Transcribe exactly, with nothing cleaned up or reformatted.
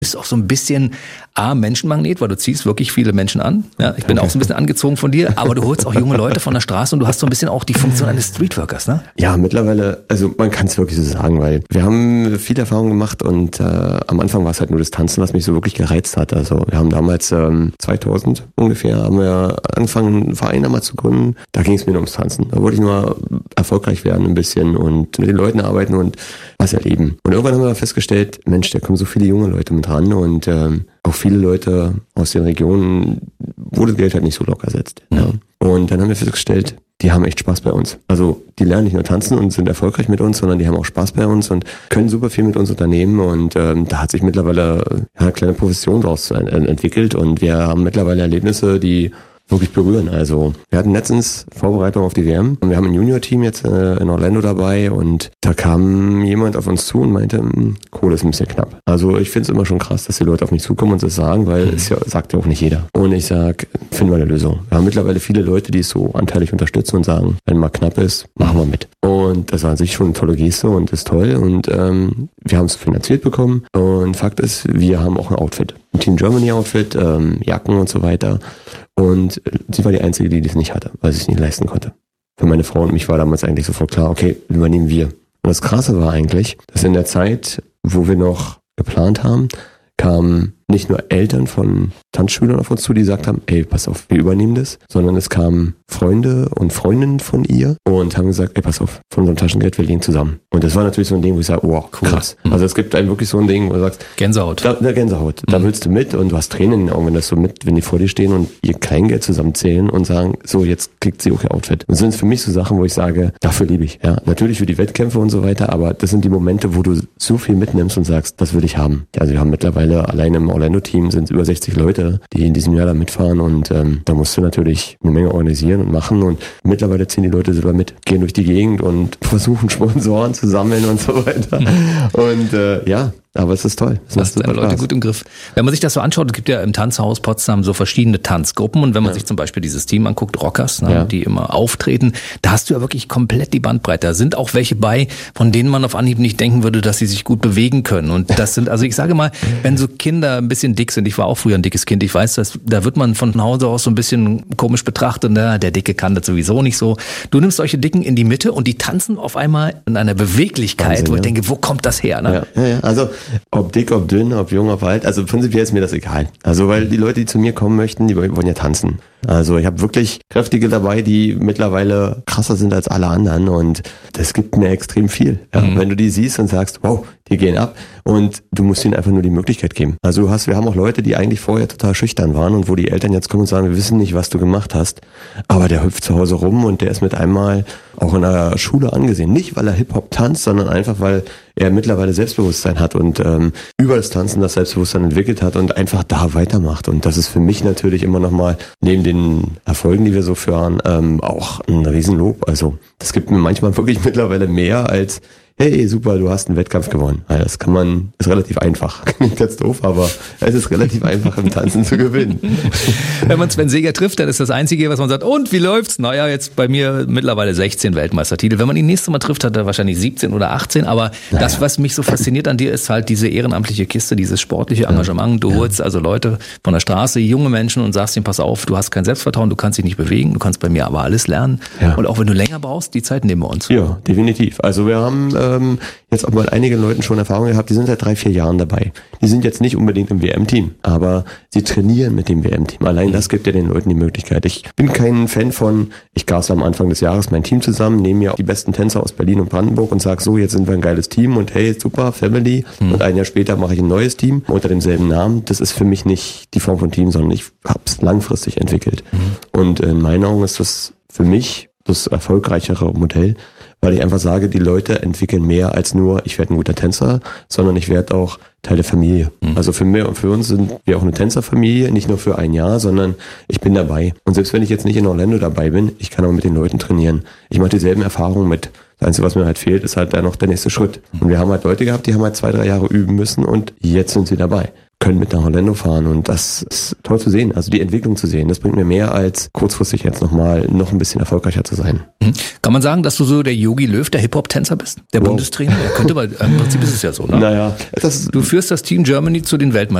bist auch so ein bisschen A, Menschenmagnet, weil du ziehst wirklich viele Menschen an. Ja, ich bin auch so ein bisschen angezogen von dir, aber du holst auch junge Leute von der Straße und du hast so ein bisschen auch die Funktion eines Streetworkers, ne? Ja, mittlerweile, also man kann es wirklich so sagen, weil wir haben viel Erfahrung gemacht und äh, am Anfang war es halt nur das Tanzen, was mich so wirklich gereizt hat. Also wir haben damals ähm, zweitausend ungefähr, haben wir angefangen, einen Verein einmal zu gründen. Da ging es mir nur ums Tanzen. Da wollte ich nur erfolgreich werden ein bisschen und mit den Leuten arbeiten und was erleben. Und irgendwann haben wir festgestellt, Mensch, da kommen so viele junge Leute mit ran und ähm, auch viele Leute aus den Regionen, wo das Geld halt nicht so locker sitzt. Ja. Und dann haben wir festgestellt, die haben echt Spaß bei uns. Also die lernen nicht nur tanzen und sind erfolgreich mit uns, sondern die haben auch Spaß bei uns und können super viel mit uns unternehmen. Und ähm, da hat sich mittlerweile ja, eine kleine Profession daraus entwickelt und wir haben mittlerweile Erlebnisse, die wirklich berühren. Also wir hatten letztens Vorbereitung auf die W M und wir haben ein Junior-Team jetzt äh, in Orlando dabei und da kam jemand auf uns zu und meinte, Kohle ist ein bisschen knapp. Also ich finde es immer schon krass, dass die Leute auf mich zukommen und das sagen, weil es ja, sagt ja auch nicht jeder. Und ich sag, finden wir eine Lösung. Wir haben mittlerweile viele Leute, die es so anteilig unterstützen und sagen, wenn mal knapp ist, machen wir mit. Und das war an sich schon eine tolle Geste und ist toll und ähm, wir haben es finanziert bekommen und Fakt ist, wir haben auch ein Outfit. Ein Team Germany Outfit, ähm, Jacken und so weiter. Und sie war die Einzige, die das nicht hatte, weil sie es nicht leisten konnte. Für meine Frau und mich war damals eigentlich sofort klar, okay, übernehmen wir. Und das Krasse war eigentlich, dass in der Zeit, wo wir noch geplant haben, kamen nicht nur Eltern von Tanzschülern auf uns zu, die gesagt haben, ey, pass auf, wir übernehmen das, sondern es kamen Freunde und Freundinnen von ihr und haben gesagt, ey, pass auf, von unserem Taschengeld, wir legen zusammen. Und das war natürlich so ein Ding, wo ich sage, wow, cool. Krass. Mhm. Also es gibt einem wirklich so ein Ding, wo du sagst, Gänsehaut. Da, da Gänsehaut. Mhm. Da willst du mit und du hast Tränen in den Augen, wenn das so mit, wenn die vor dir stehen und ihr Kleingeld zusammenzählen und sagen, so, jetzt kriegt sie auch ihr Outfit. Und das sind für mich so Sachen, wo ich sage, dafür liebe ich. Ja, natürlich für die Wettkämpfe und so weiter, aber das sind die Momente, wo du so viel mitnimmst und sagst, das will ich haben. Also wir haben mittlerweile allein im Orlando-Team sind über sechzig Leute, die in diesem Jahr da mitfahren und ähm, da musst du natürlich eine Menge organisieren und machen und mittlerweile ziehen die Leute selber mit, gehen durch die Gegend und versuchen Sponsoren zu sammeln und so weiter. Und äh, ja, aber es ist toll. Es macht super Leute Spaß. Gut im Griff. Wenn man sich das so anschaut, es gibt ja im Tanzhaus Potsdam so verschiedene Tanzgruppen und wenn man ja. sich zum Beispiel dieses Team anguckt, Rockers, ne, ja. die immer auftreten, da hast du ja wirklich komplett die Bandbreite. Da sind auch welche bei, von denen man auf Anhieb nicht denken würde, dass sie sich gut bewegen können. Und das sind, also ich sage mal, wenn so Kinder ein bisschen dick sind, ich war auch früher ein dickes Kind, ich weiß, dass, da wird man von Hause aus so ein bisschen komisch betrachtet, na, der Dicke kann das sowieso nicht so. Du nimmst solche Dicken in die Mitte und die tanzen auf einmal in einer Beweglichkeit, Wahnsinn, wo ich ja. denke, wo kommt das her? Ne? Ja, ja, ja. Also ob dick, ob dünn, ob jung, ob alt, also prinzipiell ist mir das egal. Also weil die Leute, die zu mir kommen möchten, die wollen ja tanzen. Also ich habe wirklich Kräftige dabei, die mittlerweile krasser sind als alle anderen und das gibt mir extrem viel. Ja, mhm. Wenn du die siehst und sagst, wow, die gehen ab und du musst ihnen einfach nur die Möglichkeit geben. Also du hast, wir haben auch Leute, die eigentlich vorher total schüchtern waren und wo die Eltern jetzt kommen und sagen, wir wissen nicht, was du gemacht hast, aber der hüpft zu Hause rum und der ist mit einmal auch in der Schule angesehen. Nicht, weil er Hip-Hop tanzt, sondern einfach, weil er mittlerweile Selbstbewusstsein hat und ähm, über das Tanzen das Selbstbewusstsein entwickelt hat und einfach da weitermacht. Und das ist für mich natürlich immer nochmal, neben den Erfolgen, die wir so führen, ähm, auch ein Riesenlob. Also das gibt mir manchmal wirklich mittlerweile mehr als hey, super, du hast einen Wettkampf gewonnen. Ja, das kann man, ist relativ einfach. Klingt ganz doof, aber es ist relativ einfach, im Tanzen zu gewinnen. Wenn man Sven Seger trifft, dann ist das Einzige, was man sagt, und wie läuft's? Naja, jetzt bei mir mittlerweile sechzehn Weltmeistertitel. Wenn man ihn nächstes Mal trifft, hat er wahrscheinlich siebzehn oder achtzehn. Aber naja. das, was mich so fasziniert an dir, ist halt diese ehrenamtliche Kiste, dieses sportliche Engagement. Du ja. holst also Leute von der Straße, junge Menschen und sagst ihnen, pass auf, du hast kein Selbstvertrauen, du kannst dich nicht bewegen, du kannst bei mir aber alles lernen. Ja. Und auch wenn du länger brauchst, die Zeit nehmen wir uns. Ja, definitiv. Also wir haben ähm, jetzt auch mal einigen Leuten schon Erfahrung gehabt, die sind seit drei, vier Jahren dabei. Die sind jetzt nicht unbedingt im W M-Team, aber sie trainieren mit dem W M-Team. Allein das gibt ja den Leuten die Möglichkeit. Ich bin kein Fan von, ich gasse am Anfang des Jahres mein Team zusammen, nehme mir die besten Tänzer aus Berlin und Brandenburg und sage so, jetzt sind wir ein geiles Team und hey, super, Family. Mhm. Und ein Jahr später mache ich ein neues Team unter demselben Namen. Das ist für mich nicht die Form von Team, sondern ich habe es langfristig entwickelt. Mhm. Und in meinen Augen ist das für mich das erfolgreichere Modell, weil ich einfach sage, die Leute entwickeln mehr als nur, ich werde ein guter Tänzer, sondern ich werde auch Teil der Familie. Mhm. Also für mich und für uns sind wir auch eine Tänzerfamilie, nicht nur für ein Jahr, sondern ich bin dabei. Und selbst wenn ich jetzt nicht in Orlando dabei bin, ich kann auch mit den Leuten trainieren. Ich mache dieselben Erfahrungen mit. Das Einzige, was mir halt fehlt, ist halt da noch der nächste Schritt. Und wir haben halt Leute gehabt, die haben halt zwei, drei Jahre üben müssen und jetzt sind sie dabei. können mit nach Orlando fahren und das ist toll zu sehen, also die Entwicklung zu sehen. Das bringt mir mehr als kurzfristig jetzt nochmal noch ein bisschen erfolgreicher zu sein. Kann man sagen, dass du so der Jogi Löw, der Hip-Hop-Tänzer bist? Der wow. Bundestrainer? Ja, könnte man, im Prinzip ist es ja so, ne? Naja. Das du führst das Team Germany zu den Weltmeisterschaften.